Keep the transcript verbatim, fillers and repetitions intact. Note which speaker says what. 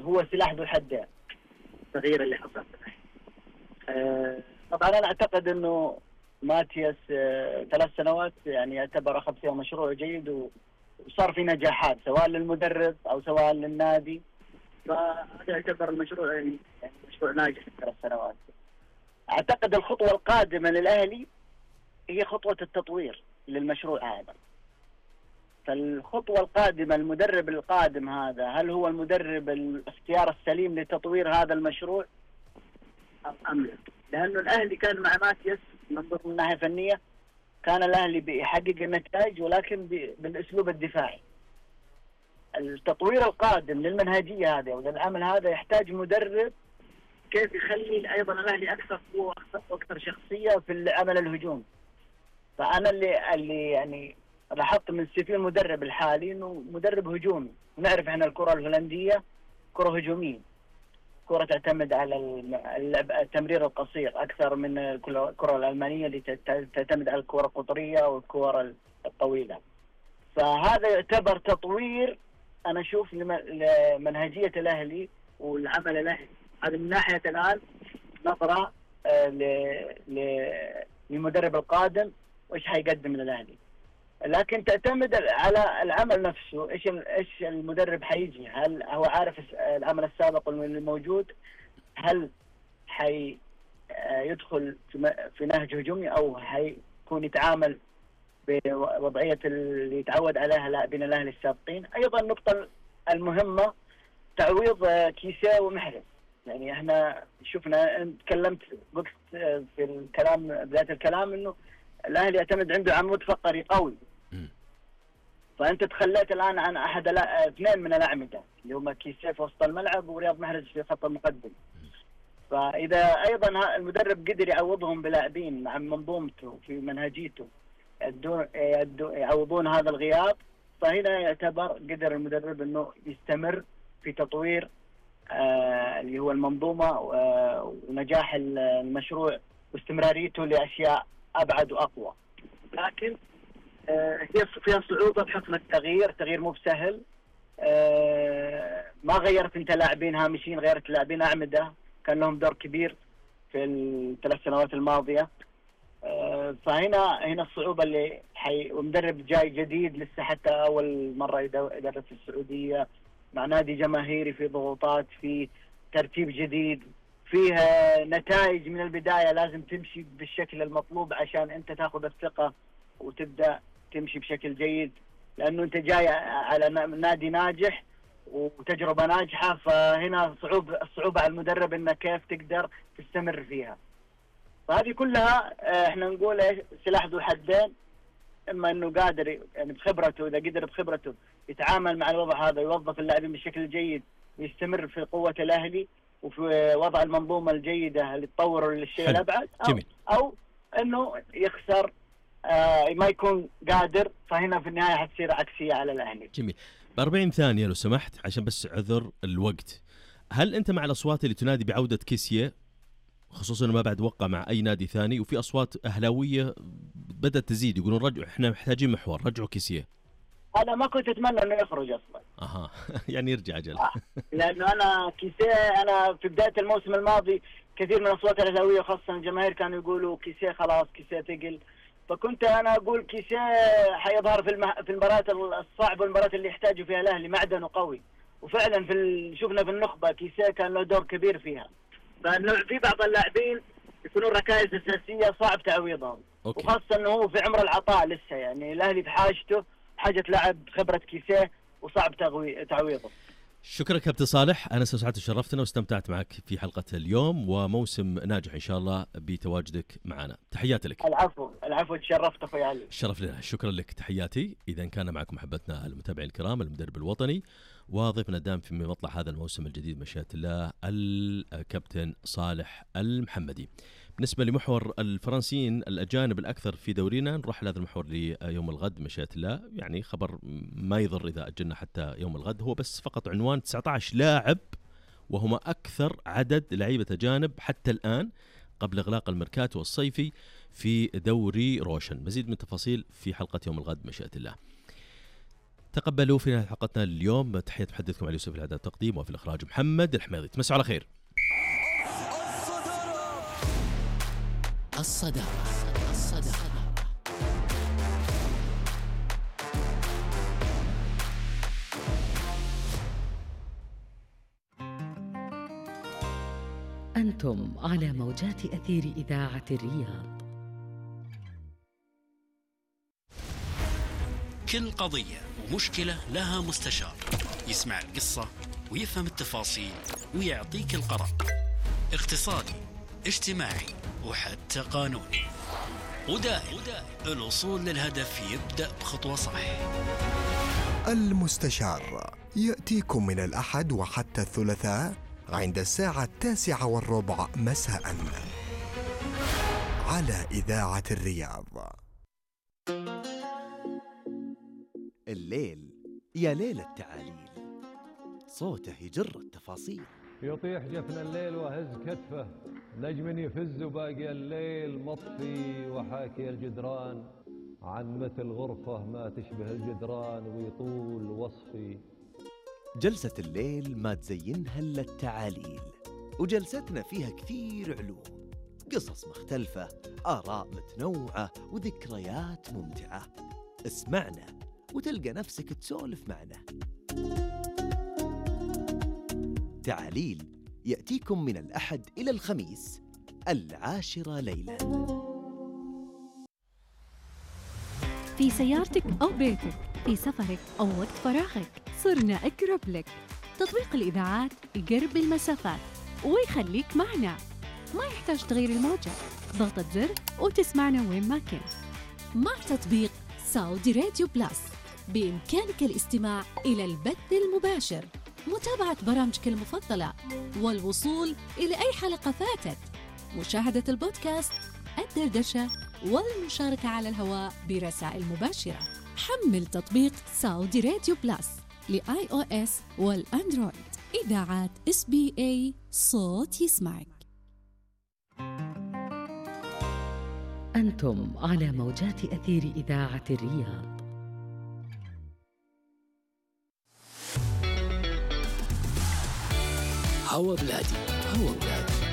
Speaker 1: هو سلاح ذو حدين التغيير اللي حصل. أه طبعا أنا أعتقد أنه ماتياس أه ثلاث سنوات يعني يعتبر أخذ فيها مشروع جيد وصار في نجاحات سواء للمدرب أو سواء للنادي، فهذا يعتبر المشروع يعني مشروع ناجح في ثلاث سنوات. أعتقد الخطوة القادمة للأهلي هي خطوة التطوير للمشروع هذا. فالخطوة القادمة المدرب القادم هذا هل هو المدرب الاختيار السليم لتطوير هذا المشروع أم لا؟ لأنه الأهلي كان مع ماتياس منظور من ناحية فنية كان الأهلي بيحقق النتائج ولكن بالأسلوب الدفاعي. التطوير القادم للمنهجية هذه وللعمل هذا يحتاج مدرب كيف يخلي أيضا الأهلي أكثر قوة وأكثر شخصية في العمل الهجومي. فأنا اللي اللي يعني لاحظت من سيفي المدرب الحالي إنه مدرب هجومي. نعرف إحنا الكرة الهولندية كرة هجومية، كرة تعتمد على التمرير القصير أكثر من الكرة الألمانية اللي تعتمد على الكرة القطرية والكرة الطويلة. فهذا يعتبر تطوير أنا أشوف لمنهجية الأهلي والعمل الأهلي. هذا من ناحية الآن نظرة للمدرب القادم وإيش حيقدم للأهلي، لكن تعتمد على العمل نفسه. إيش إيش المدرب حيجي، هل هو عارف العمل السابق اللي موجود، هل حي يدخل في نهج هجومي أو حيكون يتعامل بوضعية اللي يتعود عليها لاعبين الأهلي السابقين. أيضا النقطة المهمة تعويض كيسيه ومحرز. يعني احنا شفنا تكلمت قلت في الكلام بداية الكلام انه الاهلي يعتمد عنده عمود فقري قوي، فانت تخليت الان عن احد اثنين من الاعمده اللي هم كيسيه في وسط الملعب ورياض محرز في خط المقدم. فاذا ايضا المدرب قدر يعوضهم بلاعبين مع منظومته في منهجيته يعوضون هذا الغياب، فهنا يعتبر قدر المدرب انه يستمر في تطوير آه اللي هو المنظومة آه ونجاح المشروع واستمراريته لأشياء أبعد وأقوى. لكن آه هي فيها صعوبة بحكم التغيير، تغيير مو بسهل. آه ما غيرت انت لاعبين هامشين، غيرت لاعبين أعمدة كان لهم دور كبير في الثلاث سنوات الماضية. آه فهنا هنا الصعوبة اللي حي ومدرب جاي جديد لسه حتى أول مرة يدرب في السعودية مع نادي جماهيري في ضغوطات في ترتيب جديد فيها نتائج من البداية لازم تمشي بالشكل المطلوب عشان انت تاخذ الثقة وتبدأ تمشي بشكل جيد، لأنه انت جاي على نادي ناجح وتجربة ناجحة. فهنا صعوبة الصعوبة على المدرب انه كيف تقدر تستمر فيها. فهذه كلها احنا نقول سلاح ذو حدين، اما انه قادر يعني بخبرته اذا قدر بخبرته يتعامل مع الوضع هذا يوظف اللاعبين بشكل جيد ويستمر في قوة الأهلي وفي وضع المنظومة الجيدة اللي تطور للشيء الأبعد، أو, أو أنه يخسر آه ما يكون قادر، فهنا في النهاية حتصير عكسية على الأهلي.
Speaker 2: جميل. بأربعين ثانية لو سمحت عشان بس عذر الوقت، هل أنت مع الأصوات اللي تنادي بعودة كيسيه خصوصا ما بعد وقع مع أي نادي ثاني، وفي أصوات أهلاوية بدأت تزيد يقولون رجعوا إحنا محتاجين محور رجعوا كيسيه؟
Speaker 1: أنا ما كنت أتمنى إنه يخرج أصلاً.
Speaker 2: أها يعني يرجع أجل.
Speaker 1: آه. لأنه أنا كيسيه أنا في بداية الموسم الماضي كثير من الأصوات الأهلاوية خاصة الجماهير كانوا يقولوا كيسيه خلاص كيسيه ثقل، فكنت أنا أقول كيسيه حيظهر في المح... في المباراة الصعبة والمباراة اللي يحتاجوا فيها الأهلي معدنه قوي، وفعلا في ال... شفنا في النخبة كيسيه كان له دور كبير فيها. فإنه في بعض اللاعبين يكونون ركائز أساسية صعب تعويضهم،
Speaker 2: أوكي.
Speaker 1: وخاصة إنه هو في عمر العطاء لسه، يعني الأهلي بحاجته حاجة لاعب خبرة كيسيه وصعب تعويضه.
Speaker 2: شكرا كابتن صالح، أنا سعدت وشرفتنا واستمتعت معك في حلقة اليوم، وموسم ناجح إن شاء الله بتواجدك معنا. تحياتي لك.
Speaker 1: العفو العفو تشرفت أخوي علي.
Speaker 2: الشرف لنا، شكرا لك، تحياتي. إذا كان معكم محبتنا المتابعين الكرام المدرب الوطني وضيفنا الدائم في مطلع هذا الموسم الجديد مشيئة الله الكابتن صالح المحمدي. بالنسبة لمحور الفرنسيين الأجانب الأكثر في دورينا نروح لهذا المحور ليوم الغد مشيئة الله، يعني خبر ما يضر إذا أجلنا حتى يوم الغد، هو بس فقط عنوان تسعة عشر لاعب وهم أكثر عدد لعيبة أجانب حتى الآن قبل إغلاق الميركاتو الصيفي في دوري روشن. مزيد من تفاصيل في حلقة يوم الغد مشيئة الله. تقبلوا في نهاية حلقتنا اليوم. تحية محدثكم علي يوسف، الإعداد والتقديم، وفي الإخراج محمد الحميدي. تمسوا على خير.
Speaker 3: الصدارة الصدارة
Speaker 4: أنتم على موجات أثير إذاعة الرياض.
Speaker 5: كل قضية ومشكلة لها مستشار يسمع القصة ويفهم التفاصيل ويعطيك القرار، اقتصادي، اجتماعي، وحتى قانوني. ودائم الوصول للهدف يبدأ بخطوة صح.
Speaker 6: المستشار يأتيكم من الأحد وحتى الثلاثاء عند الساعة التاسعة والربع مساء على إذاعة الرياض.
Speaker 7: الليل يا ليل التعاليل، صوته يجر التفاصيل.
Speaker 8: يطيح جفن الليل وهز كتفه، نجم يفز وباقي الليل مطفي، وحاكي الجدران عن مثل غرفة ما تشبه الجدران ويطول وصفي.
Speaker 7: جلسة الليل ما تزينها إلا التعاليل، وجلستنا فيها كثير علوم، قصص مختلفة، آراء متنوعة، وذكريات ممتعة. اسمعنا وتلقى نفسك تسولف معنا. تعاليل يأتيكم من الأحد إلى الخميس العاشرة ليلاً.
Speaker 9: في سيارتك أو بيتك، في سفرك أو وقت فراغك، صرنا أقرب لك. تطبيق الإذاعات يقرب المسافات ويخليك معنا، ما يحتاج تغيير الموجة، ضغطة زر وتسمعنا وين ما كنت.
Speaker 10: مع تطبيق سعودي راديو بلس بإمكانك الاستماع إلى البث المباشر، متابعة برامجك المفضلة، والوصول إلى أي حلقة فاتت، مشاهدة البودكاست، الدردشة، والمشاركة على الهواء برسائل مباشرة. حمل تطبيق سعودي راديو بلس لآي أو إس والأندرويد. إذاعات إس بي إيه، صوت يسمعك.
Speaker 4: أنتم على موجات أثير إذاعة الرياض.
Speaker 3: هوا بلادي، هوا بلادي.